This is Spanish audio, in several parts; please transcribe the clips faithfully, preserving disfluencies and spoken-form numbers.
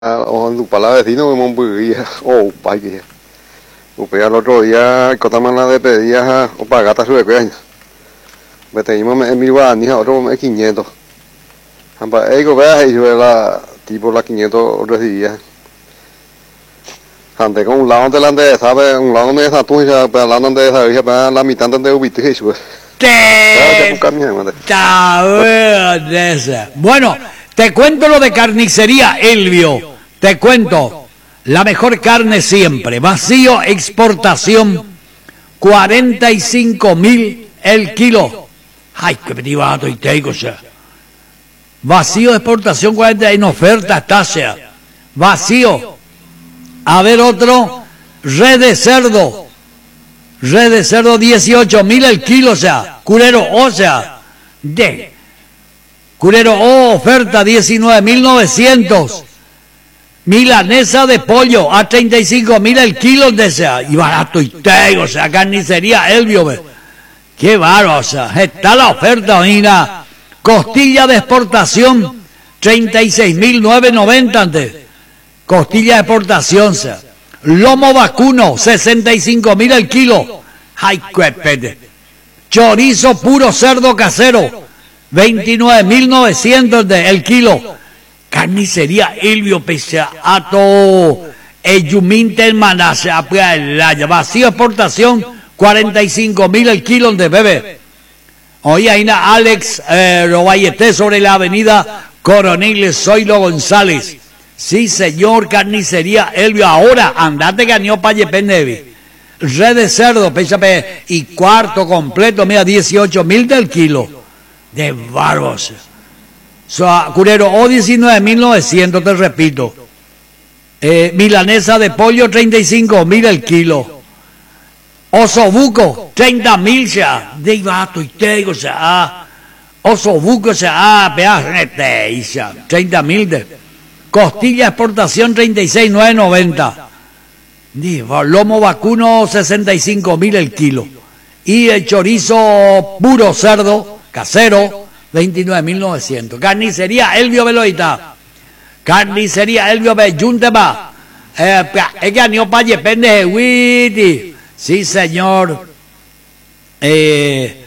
O tu palabra vecino que me podía o pai que o pega el otro día cotama la de pedía o pagata su pequeña me teníamos en mi van y otro me quinientos amba ego vea y yo la tipo la quinientos recibía ante con un lado delante de sabe un lado de esa tú ya para la donde esa ya para la mitad de ubito eso bueno, te cuento lo de carnicería Elvio. Te cuento, la mejor carne siempre, vacío, exportación, cuarenta y cinco mil el kilo. Ay, qué privado y te digo, ya. Vacío, exportación, cuarenta en oferta, está, sea. Vacío. A ver otro, red de cerdo. Red de cerdo, dieciocho mil el kilo, o sea. Curero, o sea, de. Curero, o, oferta, diecinueve mil novecientos. Milanesa de pollo a treinta y cinco mil el kilo de sea, y barato y tego, o sea, carnicería Elvio, ve. Qué bárbaro, o sea, está la oferta, mira, costilla de exportación, treinta y seis mil novecientos noventa antes, costilla de exportación, o sea, lomo vacuno, sesenta y cinco mil el kilo, ay, qué pete, chorizo puro cerdo casero, veintinueve mil novecientos el kilo, carnicería Elvio pese a todo el yuminte el manase la vacío exportación cuarenta y cinco mil el kilo de bebé. Oye, ahí na Alex eh, Robayete sobre la avenida Coronel Zoilo González. Sí, señor, carnicería Elvio. Ahora andate ganó para Yependevi. Red de cerdo, pese y cuarto completo, mira, dieciocho mil del kilo. De barbos. So, curero, o diecinueve mil novecientos, te repito. Eh, milanesa de pollo, treinta y cinco mil el kilo. Osobuco, treinta mil ya. De vato y tego, ya. Ah. Osobuco, ya. Ah, peaje, ya. treinta mil de. Costilla exportación, treinta y seis mil novecientos noventa. Digo, lomo vacuno, sesenta y cinco mil el kilo. Y el chorizo puro cerdo, casero, veintinueve mil novecientos. Carnicería Elvio Veloita. Carnicería Elvio Veloita. Eh, es que no paye pende witi. Sí, señor. Eh,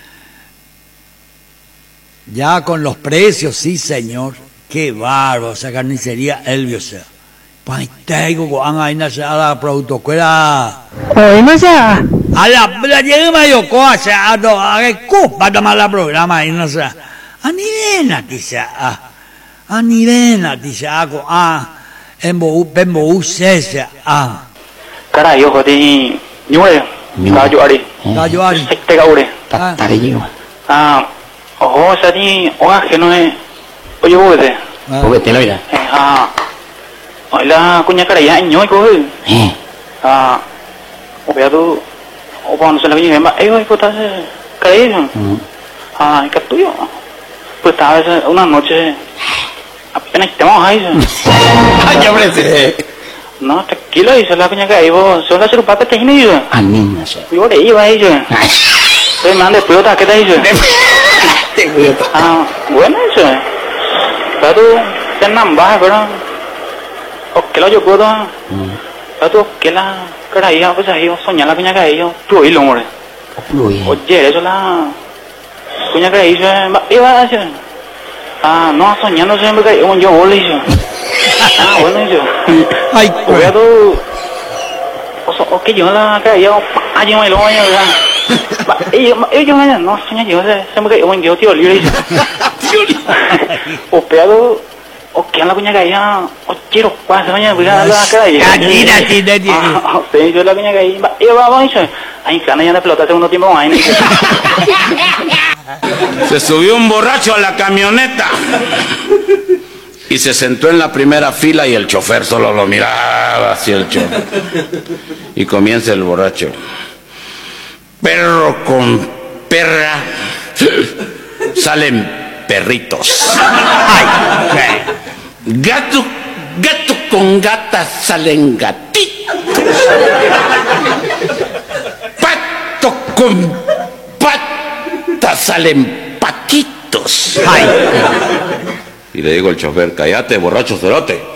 ya con los precios, sí, señor. Qué bárbaro esa carnicería Elvio, sea. Pues tengo con aina a la producto cuera. Oye, no sea. A la la llega mayo cosa, a do a que culpa toma la programa y no sé. A nivel natisa, a nivel natisa, a embo embo usesa, a. Cara yo jodi, nyue, kajo ari. Kajo ari. Te kaure. Tare yo. Ah, oh sadi, oh que no es. Oye, vos. Vos te lo irá. Ah. Oila kunya cara ya nyoi ko. Eh. Ah. Obvio tu opa no se la viene, eh, hoy puta cara eso. Ah, ¿qué tuyo? Pues estaba una noche apenas estamos ahí. Ay, ya parece. No, tranquilo, y se la coña que ahí vos, se la hace un pata te gine yo. A mí no sé. Yo le iba ahí yo. Soy man de pelota, ¿qué te dice? Ah, bueno eso. Pero tú, te nambas, pero o que lo yo puedo. Pero tú, que la cara ahí, pues ahí, soñar la coña que ahí yo, tú oílo, hombre. Oye, eso la coña que ahí yo, iba a decir. Ah, no, soñando siempre que yo, yo volé yo. Ah, bueno yo. Ay, oye tú, o que yo la que yo, ah, yo me lo voy a ver. Ellos, ellos no soñan yo, siempre que yo, yo tío libre. O pedo, o que la coña que ahí, o quiero pasar mañana, voy a la cara ahí. Aquí, aquí, aquí. Ah, sí, yo la coña que ahí, yo vamos a ir. Ay, cana ya de pelota segundo tiempo, ahí. Se subió un borracho a la camioneta y se sentó en la primera fila y el chofer solo lo miraba hacia el chofer. Y comienza el borracho. Perro con perra salen perritos. Ay, gato, gato con gata salen gatitos. Pato con pata salen patitos. Ay. Y le digo al chofer, cállate, borracho cerote.